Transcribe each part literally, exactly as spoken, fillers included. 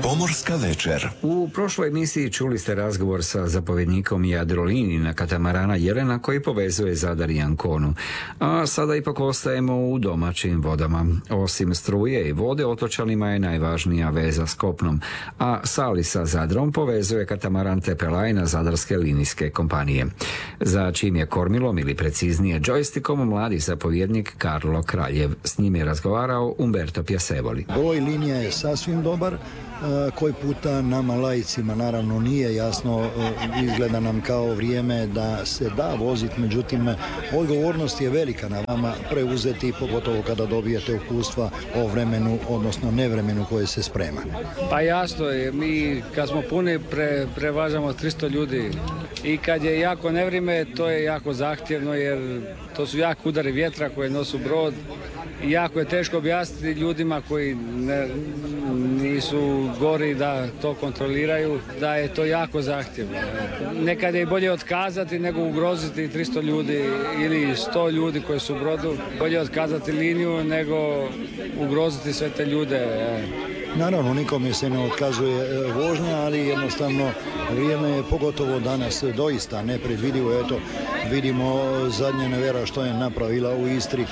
Pomorska večer. U prošloj emisiji čuli ste razgovor sa zapovjednikom Jadrolinijina katamarana Jelena koji povezuje Zadar i Anconu. A sada ipak ostajemo u domaćim vodama. Osim struje i vode, otočanima je najvažnija veza s kopnom, a Sali sa Zadrom povezuje katamaran T P Line Zadarske linijske kompanije. Za čim je kormilom ili preciznije džojstikom mladi zapovjednik Karlo Kraljev. S njim je razgovarao Umberto Piasevoli. Broj linija je sasvim dobar. Koji puta nama laicima naravno nije jasno, izgleda nam kao vrijeme da se da voziti, međutim odgovornost je velika na vama preuzeti, pogotovo kada dobijete iskustva o vremenu, odnosno nevremenu koje se sprema. Pa jasno je, mi kad smo puni pre, prevažamo tristo ljudi i kad je jako nevrijeme to je jako zahtjevno jer to su jako udari vjetra koje nosu brod. I jako je teško objasniti ljudima koji ne, nisu gori da to kontroliraju, da je to jako zahtjevno. Nekad je bolje otkazati nego ugroziti tristo ljudi ili sto ljudi koji su u brodu. Bolje otkazati liniju nego ugroziti sve te ljude. Naravno, nikome se ne otkazuje vožnja, ali jednostavno vrijeme je pogotovo danas doista nepredvidivo. Eto, vidimo zadnja nevera što je napravila u Istri,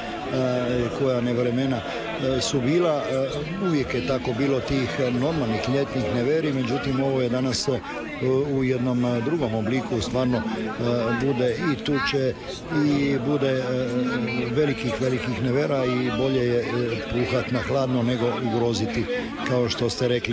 koja nevremena su bila. Uvijek je tako bilo tih normalnih ljetnih neveri, međutim ovo je danas u jednom drugom obliku, stvarno bude i tuče i bude velikih, velikih nevera i bolje je puhat na hladno nego ugroziti, kao što ste rekli.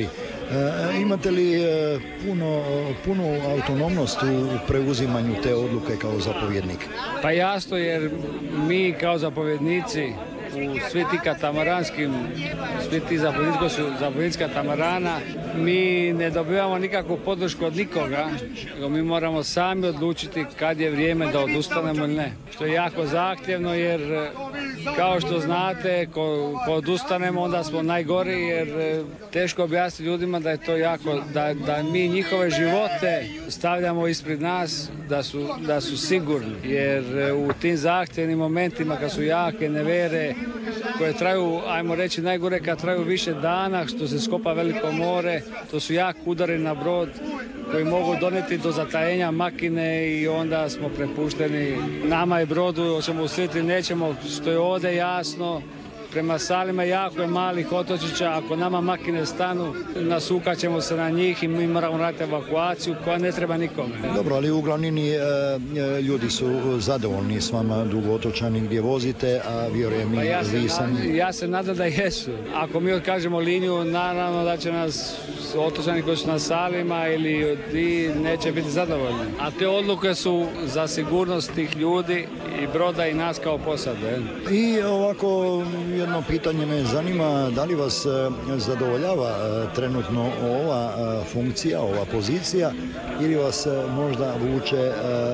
E, imate li e, puno, punu autonomnost u preuzimanju te odluke kao zapovjednik? Pa jasno, jer mi kao zapovjednici u svi ti katamaranskim, svi ti zapovjednici su zapovjednici katamarana, mi ne dobivamo nikakvu podršku od nikoga, nego mi moramo sami odlučiti kad je vrijeme da odustanemo ili ne. Što je jako zahtjevno jer kao što znate, ko, ko odustanemo onda smo najgori jer teško objasniti ljudima da je to jako, da, da mi njihove živote stavljamo ispred nas, da su, da su sigurni. Jer u tim zahtjevnim momentima kad su jake nevere koje traju, ajmo reći najgore kad traju više dana, što se skopa veliko more, to su jak udari na brod koji mogu donijeti do zatajenja makine i onda smo prepušteni nama i brodu, hoćemo uslijediti, nećemo, što je ovdje jasno. Prema Salima jako je malih otočića, ako nama makine stanu, nasukat ćemo se na njih i mi moramo raditi evakuaciju koja ne treba nikome. Dobro, ali u glavnini e, ljudi su zadovoljni s vama, dugotočani gdje vozite, a vjerujem i pa ja vi sami. Ja se nadam da jesu. Ako mi otkažemo liniju, naravno da će nas otočani koji su na Salima ili i neće biti zadovoljni. A te odluke su za sigurnost tih ljudi i broda i nas kao posade. I ovako jedno pitanje me zanima, da li vas zadovoljava trenutno ova funkcija, ova pozicija ili vas možda vuče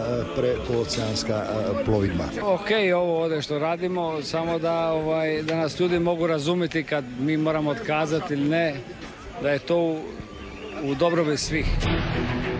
prekooceanska plovidba? Ok, ovo ovdje što radimo, samo da, ovaj, da nas ljudi mogu razumjeti kad mi moramo otkazati ili ne, da je to u, u dobrobit svih.